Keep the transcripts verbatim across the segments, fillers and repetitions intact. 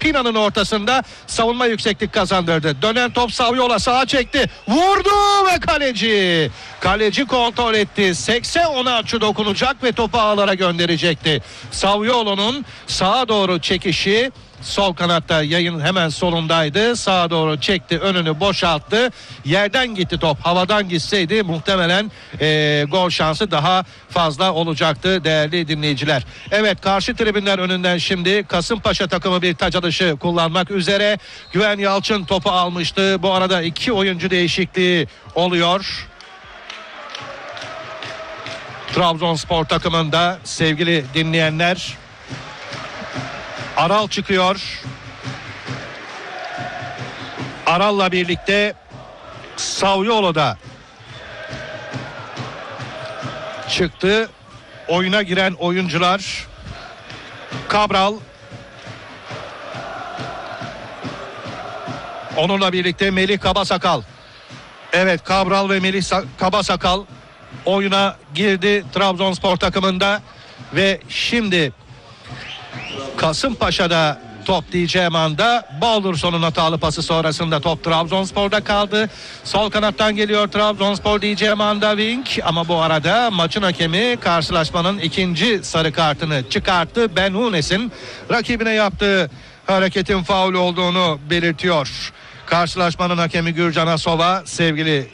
Pina'nın ortasında savunma yükseklik kazandırdı. Dönen top Saviola sağa çekti. Vurdu ve kaleci. Kaleci kontrol etti. seksen Onaçu dokunacak ve topu ağlara gönderecekti. Saviola'nın sağa doğru çekişi, sol kanatta yayın hemen solundaydı. Sağa doğru çekti, önünü boşalttı. Yerden gitti top. Havadan gitseydi muhtemelen e, gol şansı daha fazla olacaktı değerli dinleyiciler. Evet, karşı tribünler önünden şimdi Kasımpaşa takımı bir taç atışı kullanmak üzere. Güven Yalçın topu almıştı. Bu arada iki oyuncu değişikliği oluyor. Trabzonspor takımında sevgili dinleyenler, Aral çıkıyor. Aral'la birlikte Saviola da çıktı. Oyuna giren oyuncular Cabral, onunla birlikte Melih Kabasakal. Evet, Cabral ve Melih Kabasakal oyuna girdi Trabzonspor takımında ve şimdi Kasımpaşa'da top diyeceğim anda Baldurson'un hatalı pası sonrasında top Trabzonspor'da kaldı. Sol kanattan geliyor Trabzonspor diyeceğim anda Wink, ama bu arada maçın hakemi karşılaşmanın ikinci sarı kartını çıkarttı. Ben Hunes'in rakibine yaptığı hareketin faul olduğunu belirtiyor. Karşılaşmanın hakemi Gürcan Asova sevgili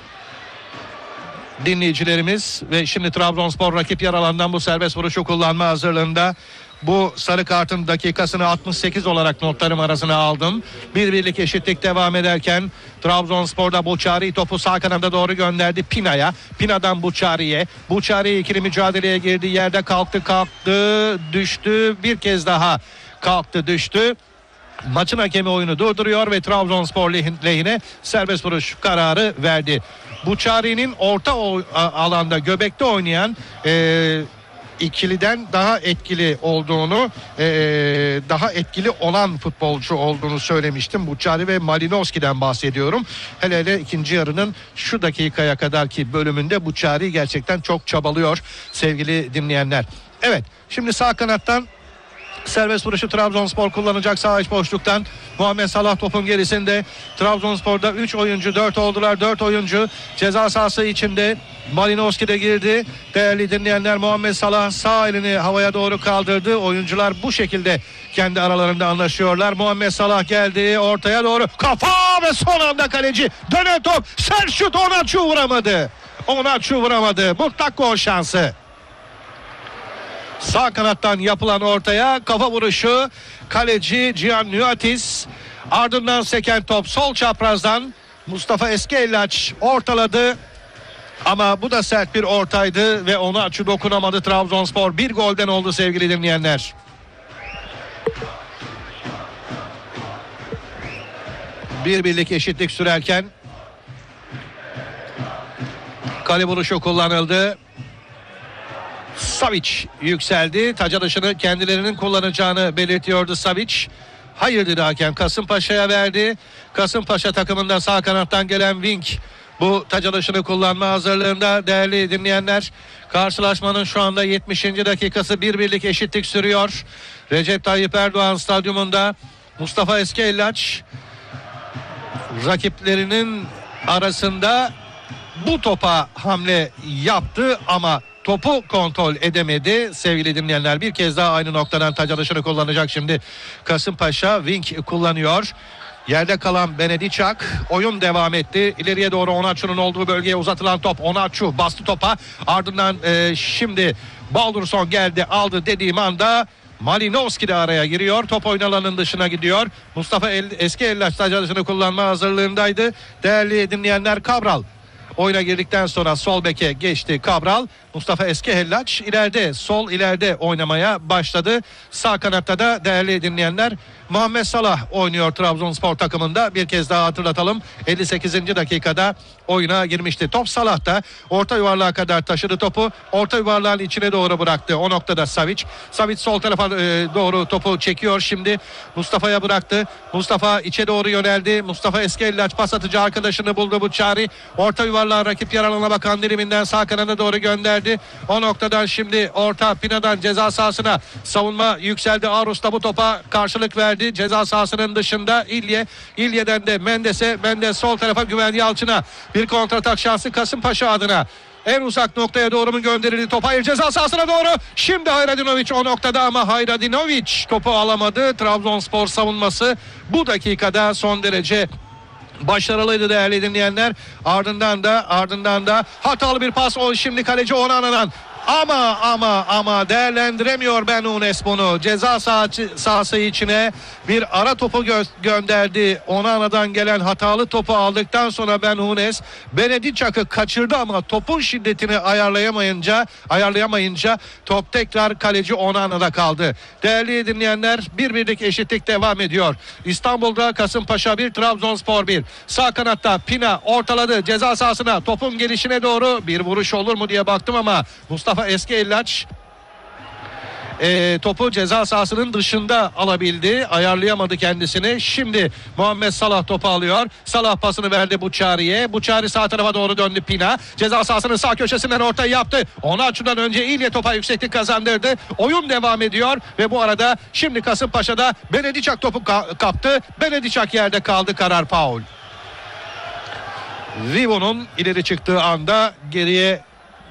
dinleyicilerimiz ve şimdi Trabzonspor rakip yer alandan bu serbest vuruşu kullanma hazırlığında. Bu sarı kartın dakikasını altmış sekiz olarak notlarım arasına aldım. Bir birlik eşitlik devam ederken Trabzonspor'da Buçari topu sağ kanada doğru gönderdi Pina'ya. Pina'dan Buçari'ye. Buçari ikili mücadeleye girdi. Yerde kalktı kalktı düştü. Bir kez daha kalktı düştü. Maçın hakemi oyunu durduruyor ve Trabzonspor lehine serbest vuruş kararı verdi. Buçari'nin orta o, alanda göbekte oynayan e, ikiliden daha etkili olduğunu, e, daha etkili olan futbolcu olduğunu söylemiştim. Buçari ve Malinowski'den bahsediyorum. Hele hele ikinci yarının şu dakikaya kadarki bölümünde Buçari gerçekten çok çabalıyor sevgili dinleyenler. Evet, şimdi sağ kanattan serbest vuruşu Trabzonspor kullanacak sağ iç boşluktan. Muhammed Salah topun gerisinde. Trabzonspor'da üç oyuncu, dört oldular. dört oyuncu ceza sahası içinde. Malinowski de girdi. Değerli dinleyenler, Muhammed Salah sağ elini havaya doğru kaldırdı. Oyuncular bu şekilde kendi aralarında anlaşıyorlar. Muhammed Salah geldi ortaya doğru. Kafa ve son anda kaleci. Dönen top. Serşut Onaçu vuramadı. Onaçu vuramadı. Mutlak gol şansı. Sağ kanattan yapılan ortaya kafa vuruşu, kaleci Cihan Nüatis, ardından seken top sol çaprazdan Mustafa Eskellaç ortaladı, ama bu da sert bir ortaydı ve Onaçu dokunamadı. Trabzonspor bir golden oldu sevgili dinleyenler. Bir birlik eşitlik sürerken kale vuruşu kullanıldı. Savic yükseldi. Taç atışını kendilerinin kullanacağını belirtiyordu Savic. Hayır dedi hakem. Kasımpaşa'ya verdi. Kasımpaşa takımından sağ kanattan gelen Wink bu taç atışını kullanma hazırlığında değerli dinleyenler. Karşılaşmanın şu anda yetmişinci dakikası, bir birlik eşitlik sürüyor. Recep Tayyip Erdoğan stadyumunda Mustafa Eskellaç rakiplerinin arasında bu topa hamle yaptı ama topu kontrol edemedi sevgili dinleyenler. Bir kez daha aynı noktadan taç atışını kullanacak şimdi Kasımpaşa. Wink kullanıyor. Yerde kalan Benediçak, oyun devam etti. İleriye doğru Onaçu'nun olduğu bölgeye uzatılan top. Onaçu bastı topa. Ardından e, şimdi Baldurson geldi aldı dediğim anda Malinowski de araya giriyor. Top oyun alanının dışına gidiyor. Mustafa El, eski Ellaç taç atışını kullanma hazırlığındaydı. Değerli dinleyenler, Cabral oyuna girdikten sonra sol beke geçti Cabral. Mustafa Eskellaç ileride, sol ileride oynamaya başladı. Sağ kanatta da değerli dinleyenler Muhammed Salah oynuyor Trabzonspor takımında. Bir kez daha hatırlatalım. elli sekizinci dakikada oyuna girmişti. Top Salah'ta, orta yuvarlığa kadar taşıdı topu. Orta yuvarlağın içine doğru bıraktı. O noktada Savic. Savic sol tarafa e, doğru topu çekiyor şimdi. Mustafa'ya bıraktı. Mustafa içe doğru yöneldi. Mustafa Eskellaç pas atıcı arkadaşını buldu Buçari. Orta yuvarlığa rakip yer alanına bakan diriminden sağ kanada doğru gönderdi. O noktadan şimdi orta Pina'dan ceza sahasına savunma yükseldi. Arus da bu topa karşılık verdi. Ceza sahasının dışında İlye. İlye'den de Mendes'e. Mendes sol tarafa Güven Yalçın'a. Bir kontratak şansı Kasımpaşa adına. En uzak noktaya doğru mu gönderildi top? Hayır, ceza sahasına doğru. Şimdi Hayradinovic o noktada ama Hayradinovic topu alamadı. Trabzonspor savunması bu dakikada son derece başarılıydı değerli dinleyenler. Ardından da ardından da hatalı bir pas. O şimdi kaleci Onana'dan. Ama ama ama değerlendiremiyor Ben Hunes bunu. Ceza sahası, sahası içine bir ara topu gö- gönderdi. Onana'dan gelen hatalı topu aldıktan sonra Ben Hunes Benedicak'ı kaçırdı ama topun şiddetini ayarlayamayınca ayarlayamayınca top tekrar kaleci Onana'da kaldı. Değerli dinleyenler, bir birlik eşitlik devam ediyor. İstanbul'da Kasımpaşa bir, Trabzonspor bir. Sağ kanatta Pina ortaladı ceza sahasına, topun gelişine doğru bir vuruş olur mu diye baktım ama Mustafa Eskellaç e, topu ceza sahasının dışında alabildi. Ayarlayamadı kendisini. Şimdi Muhammed Salah topu alıyor. Salah pasını verdi Buçari'ye. Buçari sağ tarafa doğru döndü Pina. Ceza sahasının sağ köşesinden ortayı yaptı. Onu açıdan önce İlye topa yükseklik kazandırdı. Oyun devam ediyor ve bu arada şimdi Kasımpaşa'da Benedicak topu ka- kaptı. Benedicak yerde kaldı. Karar faul. Vivo'nun ileri çıktığı anda geriye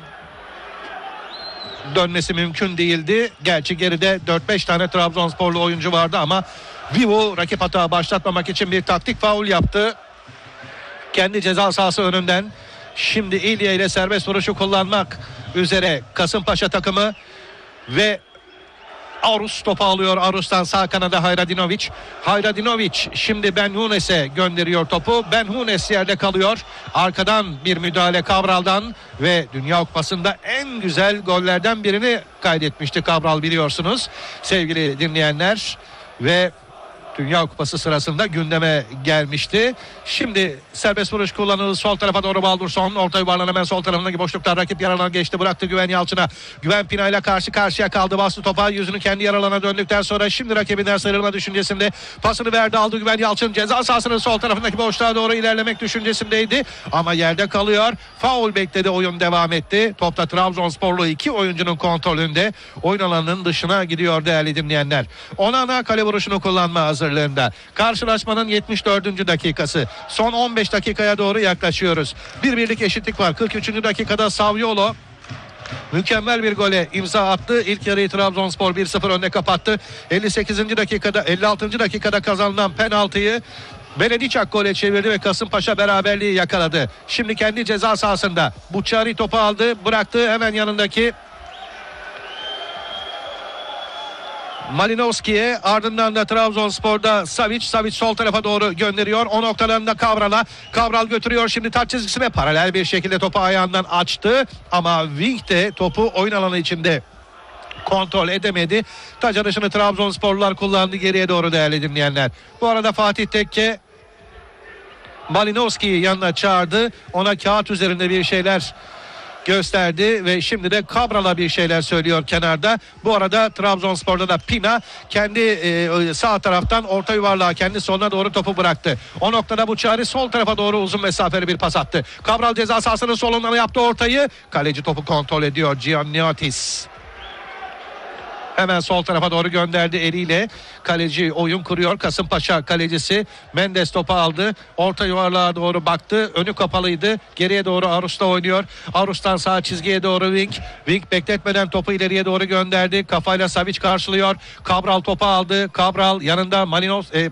dönmesi mümkün değildi. Gerçi geride dört beş tane Trabzonsporlu oyuncu vardı ama Vivo rakip hata başlatmamak için bir taktik faul yaptı. Kendi ceza sahası önünden. Şimdi İlya ile serbest vuruşu kullanmak üzere Kasımpaşa takımı ve Arus topu alıyor. Arus'tan sağ kanada Hayradinovic. Hayradinovic şimdi Ben Hunes'e gönderiyor topu. Ben Hunes yerde kalıyor. Arkadan bir müdahale Cabral'dan ve Dünya Kupası'nda en güzel gollerden birini kaydetmişti Cabral, biliyorsunuz sevgili dinleyenler. Ve Dünya Kupası sırasında gündeme gelmişti. Şimdi serbest vuruş kullanıldı. Sol tarafa doğru Baldursson. Orta yuvarlanan hemen sol tarafındaki boşluktan rakip yaralana geçti. Bıraktı Güven Yalçın'a. Güven Pina ile karşı karşıya kaldı. Bastı topa. Yüzünü kendi yaralana döndükten sonra şimdi rakibinden sıyrılma düşüncesinde pasını verdi, aldı Güven Yalçın. Ceza sahasının sol tarafındaki boşluğa doğru ilerlemek düşüncesindeydi. Ama yerde kalıyor. Faul bekledi. Oyun devam etti. Topta Trabzonsporlu iki oyuncunun kontrolünde. Oyun alanının dışına gidiyor değerli dinleyenler. Onana kale vuruşunu kullanma hazırlığında. Karşılaşmanın yetmiş dördüncü dakikası. Son on beş dakikaya doğru yaklaşıyoruz. Bir birlik eşitlik var. kırk üçüncü dakikada Saviolo mükemmel bir gole imza attı. İlk yarıyı Trabzonspor bir sıfır önde kapattı. elli sekizinci dakikada elli altıncı dakikada kazanılan penaltıyı Benedicak gole çevirdi ve Kasımpaşa beraberliği yakaladı. Şimdi kendi ceza sahasında Buçari topu aldı, bıraktı hemen yanındaki Malinovski'ye, ardından da Trabzonspor'da Savic. Savic sol tarafa doğru gönderiyor. O noktadan da Cabral'a. Cabral götürüyor şimdi taç çizgisine. Paralel bir şekilde topu ayağından açtı. Ama Wink de topu oyun alanı içinde kontrol edemedi. Taç atışını Trabzonsporlular kullandı geriye doğru değerli dinleyenler. Bu arada Fatih Tekke Malinovski'yi yanına çağırdı. Ona kağıt üzerinde bir şeyler gösterdi ve şimdi de Cabral'a bir şeyler söylüyor kenarda. Bu arada Trabzonspor'da da Pina kendi e, sağ taraftan orta yuvarlığa kendi soluna doğru topu bıraktı. O noktada Buçari sol tarafa doğru uzun mesafeli bir pas attı. Cabral ceza sahasının solundan yaptı ortayı. Kaleci topu kontrol ediyor Gianniotis. Hemen sol tarafa doğru gönderdi eliyle. Kaleci oyun kuruyor. Kasımpaşa kalecisi Mendes topu aldı. Orta yuvarlığa doğru baktı. Önü kapalıydı. Geriye doğru Arus'ta oynuyor. Arus'tan sağ çizgiye doğru Wink. Wink bekletmeden topu ileriye doğru gönderdi. Kafayla Savic karşılıyor. Cabral topu aldı. Cabral yanında Malinov... E,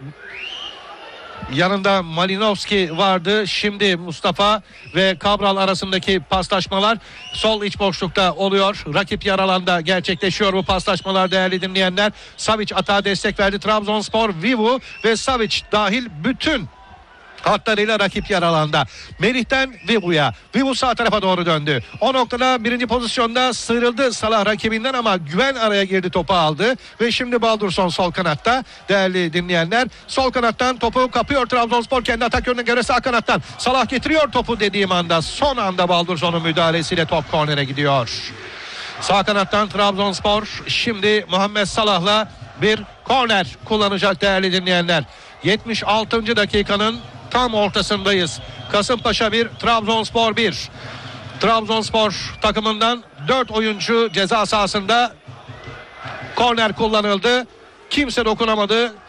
Yanında Malinovski vardı. Şimdi Mustafa ve Cabral arasındaki paslaşmalar sol iç boşlukta oluyor. Rakip yer alanda gerçekleşiyor bu paslaşmalar değerli dinleyenler. Savic atağa destek verdi. Trabzonspor, Vivu ve Savic dahil bütün hatlarıyla rakip yer alanda. Melih'ten Vivu'ya. Vivu sağ tarafa doğru döndü. O noktada birinci pozisyonda sıyrıldı Salah rakibinden ama Güven araya girdi, topu aldı. Ve şimdi Baldurson sol kanatta. Değerli dinleyenler, sol kanattan topu kapıyor Trabzonspor, kendi atak yönüne göre sağ kanattan. Salah getiriyor topu dediğim anda, son anda Baldurson'un müdahalesiyle top kornere gidiyor. Sağ kanattan Trabzonspor şimdi Muhammed Salah'la bir korner kullanacak değerli dinleyenler. yetmiş altıncı dakikanın tam ortasındayız. Kasımpaşa bir, Trabzonspor bir. Trabzonspor takımından dört oyuncu ceza sahasında, korner kullanıldı. Kimse dokunamadı.